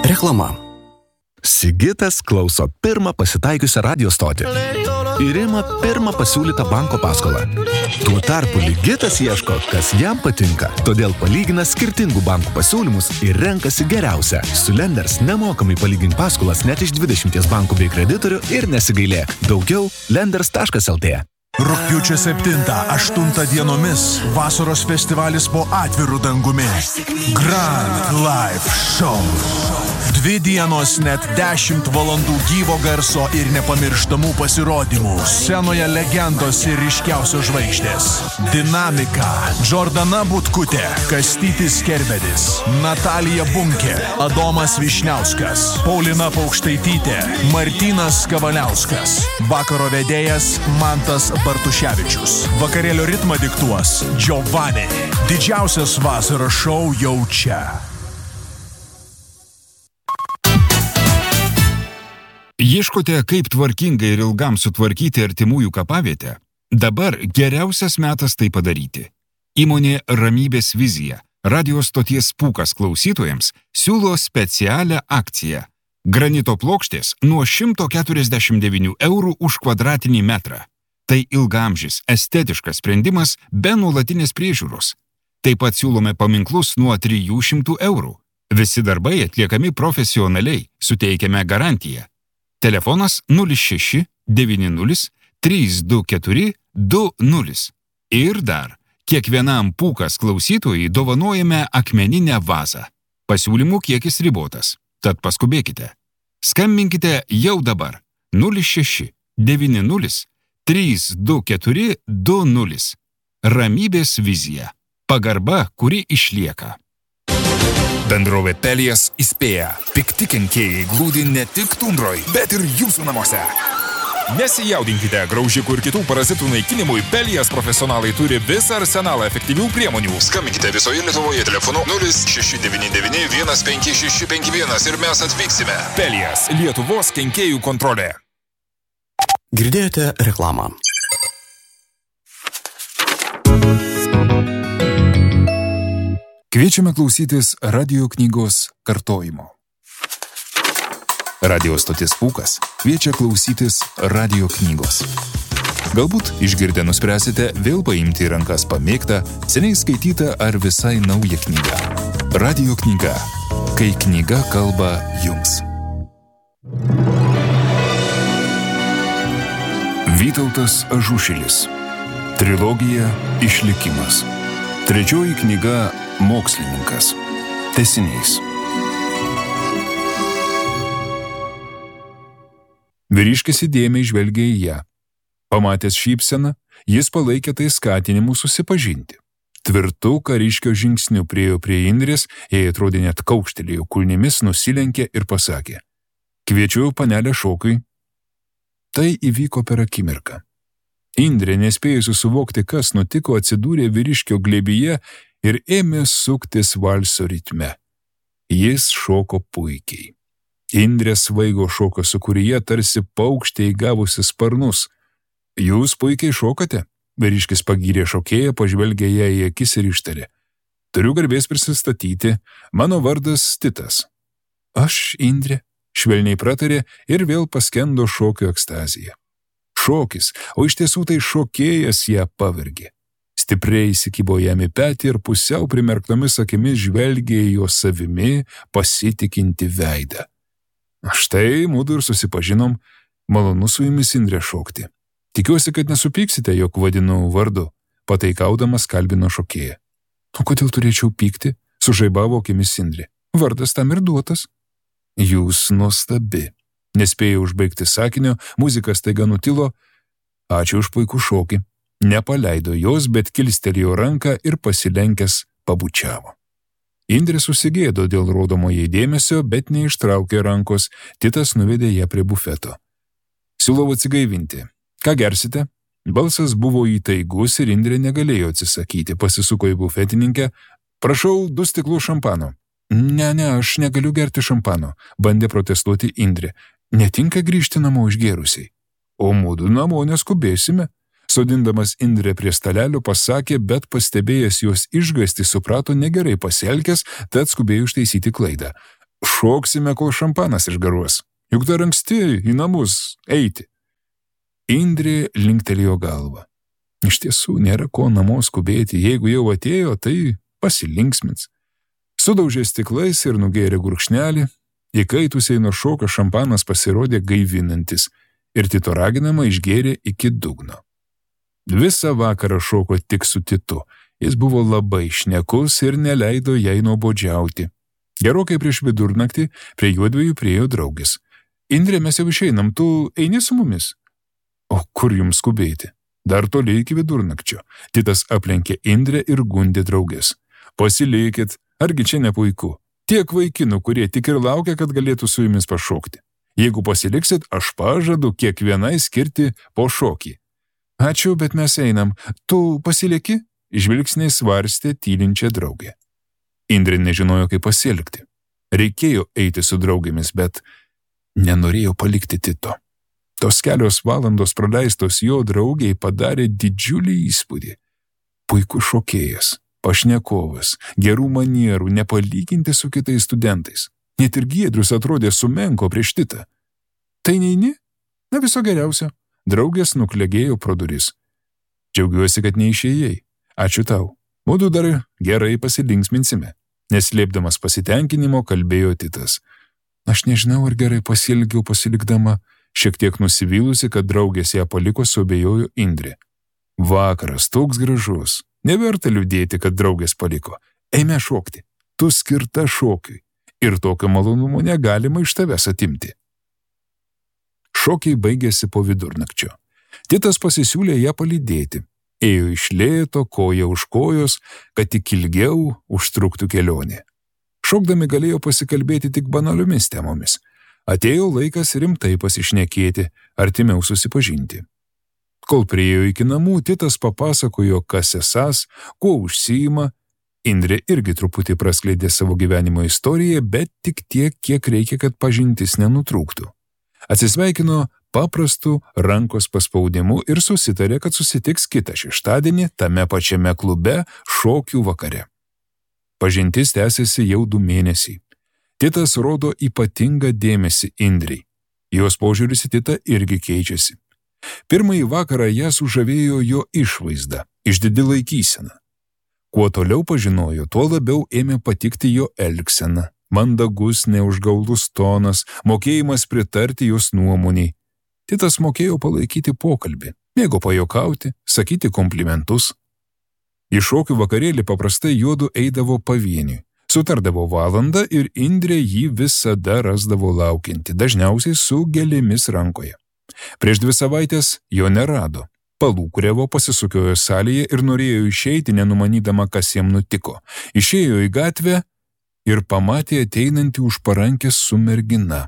Reklama. Sigitas klauso pirmą pasitaikiusią radio stotį ir ima pirmą pasiūlytą banko paskolą. Tuo tarpu Ligitas ieško, kas jam patinka, todėl palygina skirtingų bankų pasiūlymus ir renkasi geriausią. Su Lenders nemokamai palygink paskolas net iš 20 bankų bei kreditorių ir nesigailėk. Daugiau lenders.lt. Rugpjūčio 7-8 dienomis vasaros festivalis po atviru dangumi. Grand Live Show. 2 dienos net 10 valandų gyvo garso ir nepamirštamų pasirodymų. Scenoje legendos ir ryškiausios žvaigždės. Dinamika. Džordana Butkutė, Kastytis Kerbedis, Natalija Bunkė, Adomas Višniauskas, Paulina Paukštaitytė, Martynas Kavaliauskas. Vakaro vedėjas Mantas Bartuševičius. Vakarėlio ritmą diktuos Giovanni. Didžiausias vasaros šou jau čia. Ieškote, kaip tvarkingai ir ilgam sutvarkyti artimųjų kapavietę? Dabar geriausias metas tai padaryti. Įmonė Ramybės vizija, radio stoties Pūkas klausytojams, siūlo specialią akciją. Granito plokštės nuo 149 eurų už kvadratinį metrą. Tai ilgaamžis, estetiškas sprendimas be nuolatinės priežiūros. Taip pat siūlome paminklus nuo 300 eurų. Visi darbai atliekami profesionaliai, suteikiame garantiją. Telefonas 06 90 324 20. Ir dar, kiekvienam Pūkas klausytojui dovanojame akmeninę vazą. Pasiūlymų kiekis ribotas, tad paskubėkite. Skambinkite jau dabar 06 90 324 20. Ramybės vizija. Pagarba, kuri išlieka. Bendrovė Pelias įspėja. Pikti kenkėjai glūdi ne tik tundroj, bet ir jūsų namuose. Nesijaudinkite, graužikų ir kitų parazitų naikinimui Pelias profesionalai turi visą arsenalą efektyvių priemonių. Skambinkite visoje Lietuvoje telefonu 0699 15651 ir mes atvyksime. Pelias, Lietuvos kenkėjų kontrolė. Girdėjote reklamą. Kviečiame klausytis radio knygos kartojimo. Radio stotis Pūkas kviečia klausytis radio knygos. Galbūt išgirdę nuspręsite vėl paimti į rankas pamėgtą, seniai skaitytą ar visai naują knygą. Radio knyga. Kai knyga kalba jums. Vytautas Ažušilis. Trilogija Išlikimas. 3 knyga Mokslininkas. Tęsinys. Vyriškis įdėmiai žvelgė į ją. Pamatęs šypseną, jis palaikė tai skatinimu susipažinti. Tvirtu kariškio žingsniu priėjo prie Indrės, jai atrodė net kaukštelėjo kulnimis, nusilenkė ir pasakė: Kviečiu panelę šokui. Tai įvyko per akimirką. Indrė, nespėjusi suvokti, kas nutiko, atsidūrė vyriškio glėbyje ir ėmė suktis valso ritme. Jis šoko puikiai. Indrė svaigo šoko sūkuryje, tarsi paukštė įgavusi sparnus. Jūs puikiai šokate? Vyriškis pagyrė šokėją, pažvelgė ją į akis ir ištarė: Turiu garbės prisistatyti, mano vardas Titas. Aš Indrė, švelniai pratarė ir vėl paskendo šokio ekstazija. Šokis, o iš tiesų tai šokėjas ją pavergė. Stipriai įsikibo jam į petį ir pusiau primerktomis akimis žvelgė į jo savimi pasitikinti veidą. Štai mudu ir susipažinom, malonu su jumis Indrė šokti. Tikiuosi, kad nesupyksite, jog vadinu vardu, pataikaudamas kalbino šokėją. O kodėl turėčiau pykti? Sužaibavo akimis Indrė. Vardas tam ir duotas. Jūs nuostabi. Nespėjo užbaigti sakinio, muzika staiga nutilo. Ačiū už puikų šokį. Nepaleido jos, bet kilstelėjo ranką ir pasilenkęs pabučiavo. Indrė susigėdo dėl rodomo jai dėmesio, bet neištraukė rankos. Titas nuvedė ją prie bufeto. Siūlau atsigaivinti. Ką gersite? Balsas buvo įtaigus ir Indrė negalėjo atsisakyti. Pasisuko į bufetininkę. Prašau 2 stiklus šampano. Ne, aš negaliu gerti šampano, bandė protestuoti Indrė. Netinka grįžti namo išgėrusiai. O mudu namo neskubėsime. Sodindamas Indrę prie stalelio pasakė, bet pastebėjęs jos išgąstį suprato negerai pasielgęs, tad skubėjo ištaisyti klaidą. Šoksime, kol šampanas išgaruos. Juk dar anksti į namus eiti. Indrė linktelėjo galvą. Iš tiesų, nėra ko namo skubėti. Jeigu jau atėjo, tai pasilinksmins. Sudaužė stiklais ir nugėrė gurkšnelį. Įkaitusiai nuo šoko šampanas pasirodė gaivinantis ir Tito raginama išgėrė iki dugno. Visą vakarą šoko tik su Titu. Jis buvo labai šnekus ir neleido jai nuobodžiauti. Gerokai prieš vidurnaktį prie juodviejų priėjo draugės. Indrė, mes jau išeinam, tu eini su mumis? O kur jums skubėti? Dar toli iki vidurnakčio. Titas aplenkė Indrę ir gundė draugės. Pasilikit, argi čia ne puiku? Tiek vaikinų, kurie tik ir laukia, kad galėtų su jumis pašokti. Jeigu pasiliksit, aš pažadu kiekvienai skirti po šokį. Ačiū, bet mes einam. Tu pasilieki? Žvilgsniai svarstė tylinčią draugę. Indrė nežinojo, kaip pasielgti. Reikėjo eiti su draugėmis, bet nenorėjo palikti Tito. Tos kelios valandos praleistos jo draugiai padarė didžiulį įspūdį. Puikus šokėjas, pašnekovas, gerų manierų, nepalyginti su kitais studentais. Net ir Giedrius atrodė sumenko prieš Titą. Tai neini? Na viso geriausio. Draugės nuklegėjo pro duris. Džiaugiuosi, kad neišėjai. Ačiū tau. Mudu dar gerai pasilinksminsime. Neslėpdamas pasitenkinimo kalbėjo Titas. Aš nežinau, ar gerai pasielgiau pasilikdama. Šiek tiek nusivylusi, kad draugės ją paliko, suabejojo Indrė. Vakaras toks gražus. Neverta liūdėti, kad draugės paliko. Eime šokti. Tu skirta šokiui. Ir tokio malonumo negalima iš tavęs atimti. Šokiai baigėsi po vidurnakčio. Titas pasisiūlė ją palydėti. Ėjo iš lėto, koja už kojos, kad tik ilgiau užtruktų kelionė. Šokdami galėjo pasikalbėti tik banaliomis temomis. Atėjo laikas rimtai pasišnekėti, artimiau susipažinti. Kol priėjo iki namų, Titas papasakojo, kas esąs, kuo užsiima. Indrė irgi truputį praskleidė savo gyvenimo istoriją, bet tik tiek, kiek reikia, kad pažintis nenutrūktų. Atsisveikino paprastu rankos paspaudimu ir susitarė, kad susitiks kitą šeštadienį tame pačiame klube šokių vakare. Pažintis tęsiasi jau 2 mėnesiai. Titas rodo ypatingą dėmesį Indrei. Jos požiūris į Titą irgi keičiasi. Pirmąjį vakarą ją sužavėjo jo išvaizda, išdidi laikysena. Kuo toliau pažinojo, tuo labiau ėmė patikti jo elgsena, mandagus, neužgaulus tonas, mokėjimas pritarti jos nuomoniai. Titas mokėjo palaikyti pokalbį, mėgo pajokauti, sakyti komplimentus. Į šokių vakarėlį paprastai juodu eidavo pavieniui. Sutardavo valandą ir Indrė jį visada rasdavo laukianti, dažniausiai su gėlėmis rankoje. Prieš 2 savaitės jo nerado. Palūkuriavo, pasisukiojo salėje ir norėjo išeiti, nenumanydama, kas jam nutiko. Išėjo į gatvę ir pamatė ateinantį už parankės su mergina.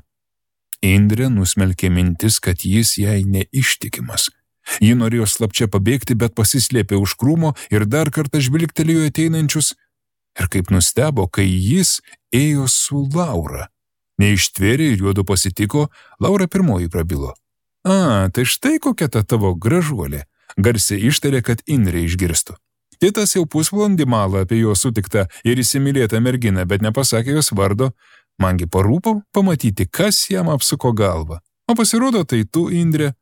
Indrė nusmelkė mintis, kad jis jai neištikimas. Ji norėjo slapčia pabėgti, bet pasislėpė už krūmo ir dar kartą žvilgtelėjo ateinančius. Ir kaip nustebo, kai jis ėjo su Laura. Neištvėrė ir juodu pasitiko, Laura pirmoji prabilo. Tai štai kokia ta tavo gražuolė, garsiai ištarė, kad Indrė išgirstų. Titas jau pusvalandį malą apie jo sutiktą ir įsimylėtą merginą, bet nepasakė jos vardo. Mangi parūpo pamatyti, kas jam apsuko galvą. O pasirodo, tai tu, Indrė.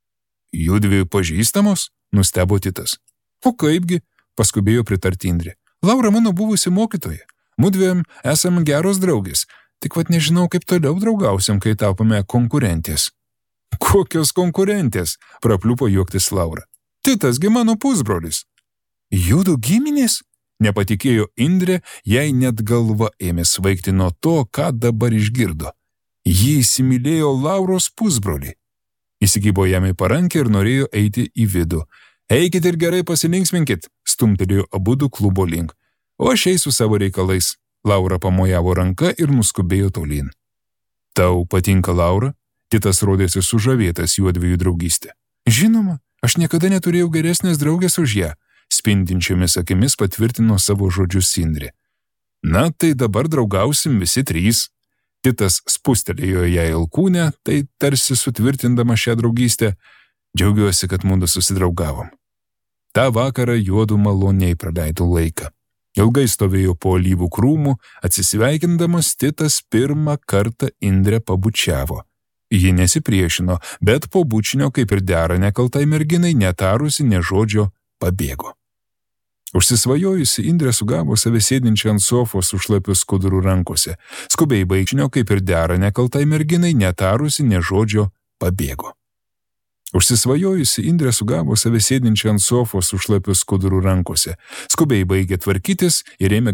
Judvi pažįstamos, nustebo Titas. O kaipgi, paskubėjo pritarti Indrė. Laura mano buvusi mokytoja. Mudviem esam geros draugės. Tik vat nežinau, kaip toliau draugausim, kai tapome konkurentės. Kokios konkurentės? Prapliupo juoktis Laura. Titasgi mano pusbrolis. Judu giminės? Nepatikėjo Indrė, jai net galva ėmė svaigti nuo to, ką dabar išgirdo. Ji įsimylėjo Lauros pusbrolį. Įsigybo jam į parankę ir norėjo eiti į vidų. Eikit ir gerai pasilinksminkit, stumtelėjo abudu klubo link. O aš eisiu savo reikalais. Laura pamojavo ranka ir nuskubėjo tolyn. Tau patinka Laura? Titas rodėsi sužavėtas juodviejų draugystė. Žinoma, aš niekada neturėjau geresnės draugės už ją, spindinčiomis akimis patvirtino savo žodžius Indrė. Na, tai dabar draugausim visi 3. Titas spustelėjo ją alkūnę, tai tarsi sutvirtindama šią draugystę. Džiaugiuosi, kad mudu susidraugavom. Ta vakarą juodu maloniai praleido laiką. Ilgai stovėjo po alyvų krūmų, atsisveikindamas Titas pirmą kartą Indrę pabučiavo. Ji nesipriešino, bet po bučinio, kaip ir dera nekaltai merginai, netarusi nė žodžio, pabėgo. Užsisvajojusi Indrė sugavo save sėdinčią ant sofos su šlapiu skuduru rankose. Skubiai baigčinio, kaip ir dera nekaltai merginai, netarusi nė žodžio, pabėgo. Užsisvajojusi Indrė sugavo save sėdinčią ant sofos su šlapiu skuduru rankose. Skubiai baigė tvarkytis ir ėmė